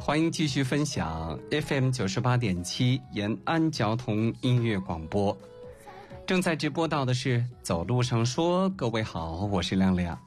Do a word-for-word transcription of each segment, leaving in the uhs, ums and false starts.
欢迎继续分享 F M 九十八点七延安交通音乐广播。正在直播到的是走路上说，各位好，我是亮亮。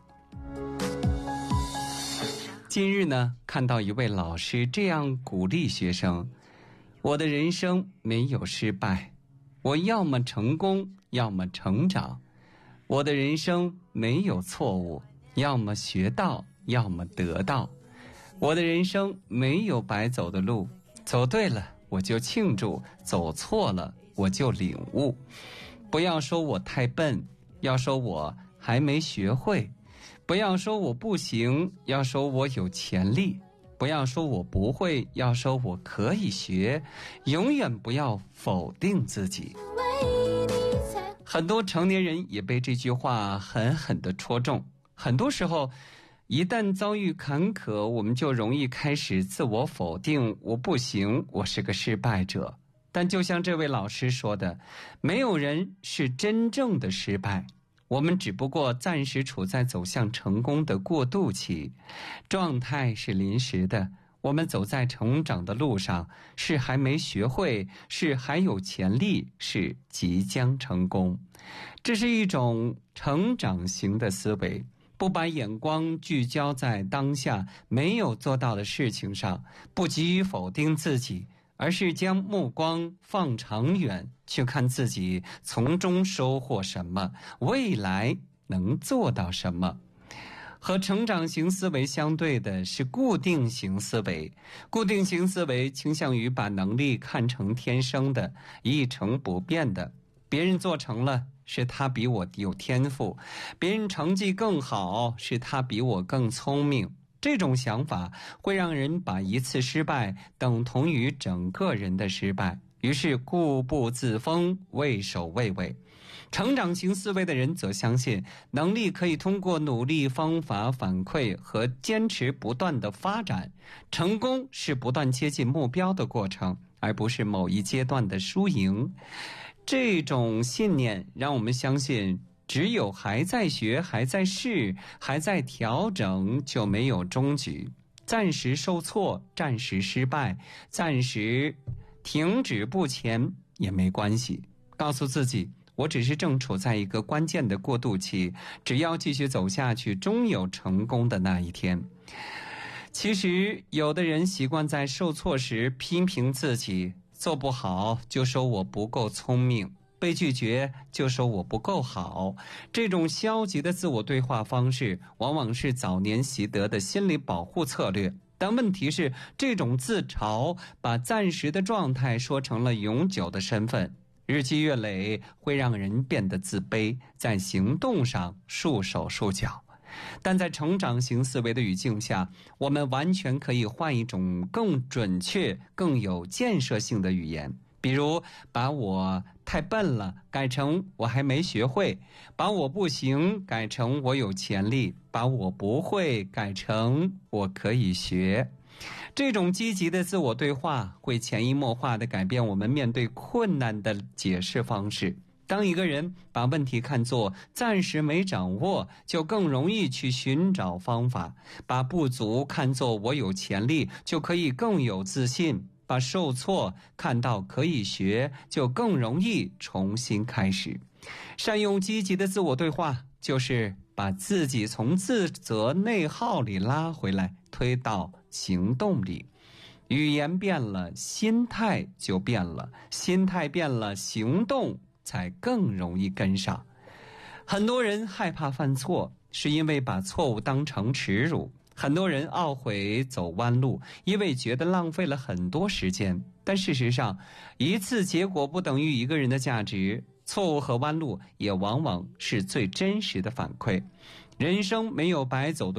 近日呢，看到一位老师这样鼓励学生：我的人生没有失败，我要么成功，要么成长；我的人生没有错误，要么学到，要么得到。我的人生没有白走的路，走对了我就庆祝，走错了我就领悟。不要说我太笨，要说我还没学会；不要说我不行，要说我有潜力；不要说我不会，要说我可以学。永远不要否定自己。很多成年人也被这句话狠狠地戳中。很多时候一旦遭遇坎坷，我们就容易开始自我否定，我不行，我是个失败者。但就像这位老师说的，没有人是真正的失败，我们只不过暂时处在走向成功的过渡期，状态是临时的。我们走在成长的路上，是还没学会，是还有潜力，是即将成功。这是一种成长型的思维，不把眼光聚焦在当下没有做到的事情上，不急于否定自己，而是将目光放长远，去看自己从中收获什么，未来能做到什么。和成长型思维相对的是固定型思维。固定型思维倾向于把能力看成天生的，一成不变的。别人做成了，是他比我有天赋；别人成绩更好，是他比我更聪明。这种想法会让人把一次失败等同于整个人的失败，于是固步自封，畏首畏尾。成长型思维的人则相信，能力可以通过努力、方法、反馈和坚持不断的发展。成功是不断接近目标的过程，而不是某一阶段的输赢。这种信念让我们相信，只有还在学、还在试、还在调整，就没有终局。暂时受挫，暂时失败，暂时停止不前也没关系。告诉自己，我只是正处在一个关键的过渡期，只要继续走下去，终有成功的那一天。其实有的人习惯在受挫时批评自己，做不好就说我不够聪明，被拒绝就说我不够好。这种消极的自我对话方式往往是早年习得的心理保护策略，但问题是，这种自嘲把暂时的状态说成了永久的身份，日积月累会让人变得自卑，在行动上束手束脚。但在成长型思维的语境下，我们完全可以换一种更准确、更有建设性的语言，比如把我太笨了改成我还没学会，把我不行改成我有潜力，把我不会改成我可以学。这种积极的自我对话会潜移默化地改变我们面对困难的解释方式。当一个人把问题看作暂时没掌握，就更容易去寻找方法；把不足看作我有潜力，就可以更有自信；把受挫看到可以学，就更容易重新开始。善用积极的自我对话，就是把自己从自责内耗里拉回来，推到行动里。语言变了，心态就变了，心态变了，行动才更容易跟上。很多人害怕犯错，是因为把错误当成耻辱；很多人懊悔走弯路，因为觉得浪费了很多时间。但事实上，一次结果不等于一个人的价值，错误和弯路也往往是最真实的反馈。人生没有白走的